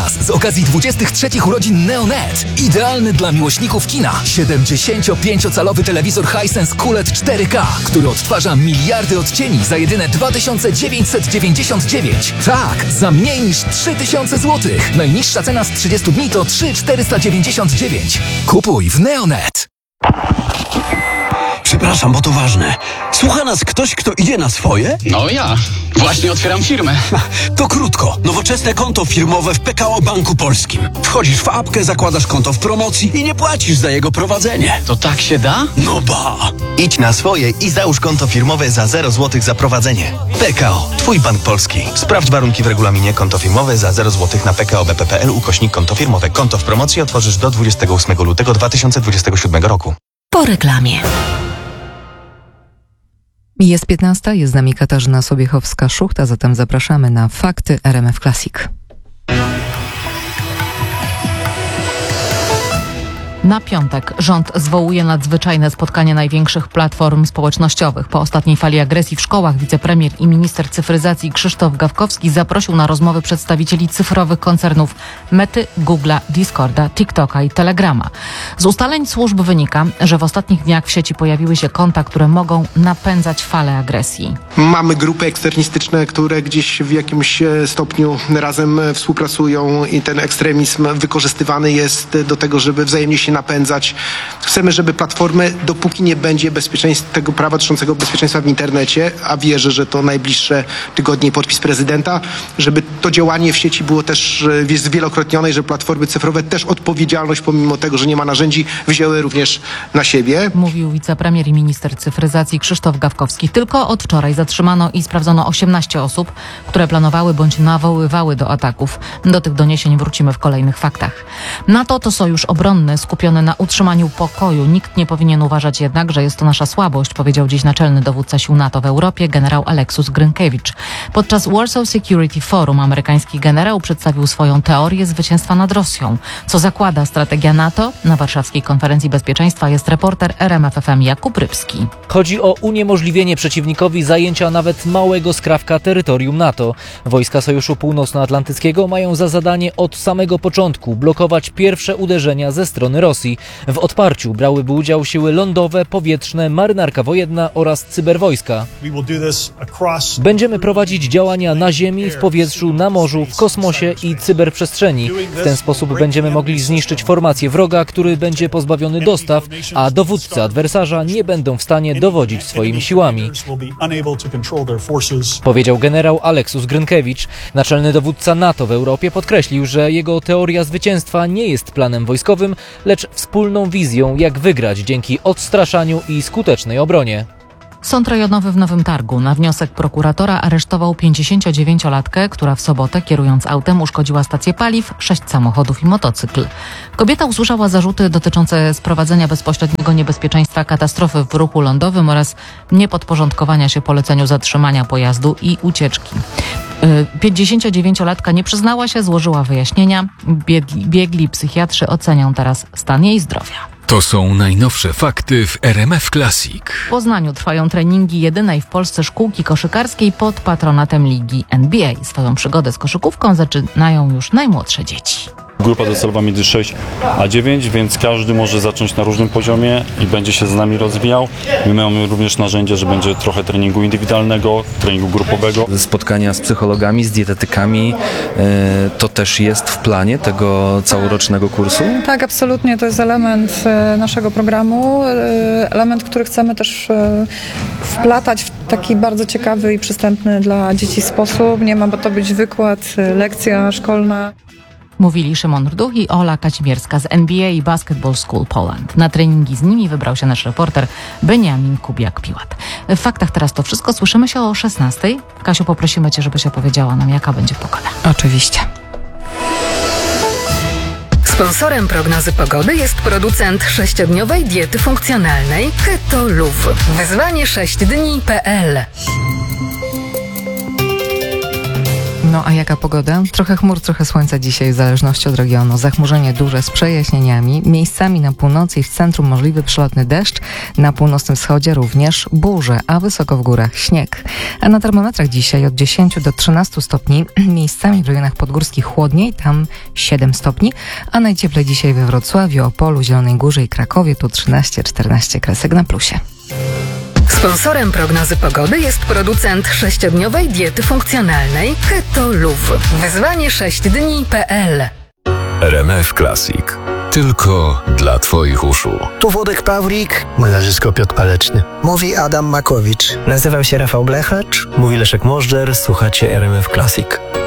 Z okazji 23 urodzin Neonet. Idealny dla miłośników kina. 75-calowy telewizor Hisense QLED 4K, który odtwarza miliardy odcieni za jedyne 2999. Tak, za mniej niż 3000 zł. Najniższa cena z 30 dni to 3499. Kupuj w Neonet. Przepraszam, bo to ważne. Słucha nas ktoś, kto idzie na swoje? No ja. Właśnie otwieram firmę. To krótko. Nowoczesne konto firmowe w PKO Banku Polskim. Wchodzisz w apkę, zakładasz konto w promocji i nie płacisz za jego prowadzenie. To tak się da? No ba! Idź na swoje i załóż konto firmowe za 0 zł za prowadzenie. PKO. Twój bank polski. Sprawdź warunki w regulaminie. Konto firmowe za 0 zł na pko.bp.pl/konto firmowe. Konto w promocji otworzysz do 28 lutego 2027 roku. Po reklamie. Jest 15, jest z nami Katarzyna Sobiechowska-Szuchta, zatem zapraszamy na Fakty RMF Classic. Na piątek rząd zwołuje nadzwyczajne spotkanie największych platform społecznościowych. Po ostatniej fali agresji w szkołach wicepremier i minister cyfryzacji Krzysztof Gawkowski zaprosił na rozmowy przedstawicieli cyfrowych koncernów Mety, Google'a, Discorda, TikToka i Telegrama. Z ustaleń służb wynika, że w ostatnich dniach w sieci pojawiły się konta, które mogą napędzać falę agresji. Mamy grupy ekstremistyczne, które gdzieś w jakimś stopniu razem współpracują i ten ekstremizm wykorzystywany jest do tego, żeby wzajemnie się napędzać. Chcemy, żeby platformy, dopóki nie będzie tego prawa dotyczącego bezpieczeństwa w internecie, a wierzę, że to najbliższe tygodnie i podpis prezydenta, żeby to działanie w sieci było też zwielokrotnione i że platformy cyfrowe też odpowiedzialność, pomimo tego, że nie ma narzędzi, wzięły również na siebie. Mówił wicepremier i minister cyfryzacji Krzysztof Gawkowski. Tylko od wczoraj zatrzymano i sprawdzono 18 osób, które planowały bądź nawoływały do ataków. Do tych doniesień wrócimy w kolejnych faktach. NATO to sojusz obronny skupiony na utrzymaniu pokoju. Nikt nie powinien uważać jednak, że jest to nasza słabość, powiedział dziś naczelny dowódca sił NATO w Europie, generał Aleksus Grynkiewicz. Podczas Warsaw Security Forum amerykański generał przedstawił swoją teorię zwycięstwa nad Rosją. Co zakłada strategia NATO? Na warszawskiej konferencji bezpieczeństwa jest reporter RMF FM Jakub Rybski. Chodzi o uniemożliwienie przeciwnikowi zajęcia nawet małego skrawka terytorium NATO. Wojska Sojuszu Północnoatlantyckiego mają za zadanie od samego początku blokować pierwsze uderzenia ze strony Rosji. W odparciu brałyby udział siły lądowe, powietrzne, marynarka wojenna oraz cyberwojska. Będziemy prowadzić działania na ziemi, w powietrzu, na morzu, w kosmosie i cyberprzestrzeni. W ten sposób będziemy mogli zniszczyć formację wroga, który będzie pozbawiony dostaw, a dowódcy adwersarza nie będą w stanie dowodzić swoimi siłami. Powiedział generał Aleksus Grynkiewicz. Naczelny dowódca NATO w Europie podkreślił, że jego teoria zwycięstwa nie jest planem wojskowym, lecz wspólną wizją, jak wygrać dzięki odstraszaniu i skutecznej obronie. Sąd rejonowy w Nowym Targu na wniosek prokuratora aresztował 59-latkę, która w sobotę, kierując autem, uszkodziła stację paliw, 6 samochodów i motocykl. Kobieta usłyszała zarzuty dotyczące sprowadzenia bezpośredniego niebezpieczeństwa katastrofy w ruchu lądowym oraz niepodporządkowania się poleceniu zatrzymania pojazdu i ucieczki. 59-latka nie przyznała się, złożyła wyjaśnienia. Biegli psychiatrzy ocenią teraz stan jej zdrowia. To są najnowsze fakty w RMF Classic. W Poznaniu trwają treningi jedynej w Polsce szkółki koszykarskiej pod patronatem ligi NBA. Swoją przygodę z koszykówką zaczynają już najmłodsze dzieci. Grupa docelowa między 6 a 9, więc każdy może zacząć na różnym poziomie i będzie się z nami rozwijał. My mamy również narzędzia, że będzie trochę treningu indywidualnego, treningu grupowego. Spotkania z psychologami, z dietetykami, to też jest w planie tego całorocznego kursu? Tak, absolutnie. To jest element naszego programu, element, który chcemy też wplatać w taki bardzo ciekawy i przystępny dla dzieci sposób. Nie ma to być wykład, lekcja szkolna. Mówili Szymon Rduch i Ola Kazimierska z NBA Basketball School Poland. Na treningi z nimi wybrał się nasz reporter Beniamin Kubiak-Piłat. W faktach teraz to wszystko. Słyszymy się o 16:00. Kasiu, poprosimy Cię, żebyś opowiedziała nam, jaka będzie pogoda. Oczywiście. Sponsorem prognozy pogody jest producent 6-dniowej diety funkcjonalnej Keto Luv. Wyzwanie 6dni.pl. No a jaka pogoda? Trochę chmur, trochę słońca dzisiaj w zależności od regionu. Zachmurzenie duże z przejaśnieniami. Miejscami na północy i w centrum możliwy przelotny deszcz. Na północnym wschodzie również burze, a wysoko w górach śnieg. A na termometrach dzisiaj od 10 do 13 stopni. Miejscami w rejonach podgórskich chłodniej, tam 7 stopni. A najcieplej dzisiaj we Wrocławiu, Opolu, Zielonej Górze i Krakowie to 13-14 kresek na plusie. Sponsorem prognozy pogody jest producent 6-dniowej diety funkcjonalnej Keto Luv. Wyzwanie 6dni.pl. RMF Classic. Tylko dla Twoich uszu. Tu Włodek Pawlik, nazwisko Piotr Paleczny. Mówi Adam Makowicz. Nazywam się Rafał Blechacz. Mówi Leszek Możdżer, słuchacie RMF Classic.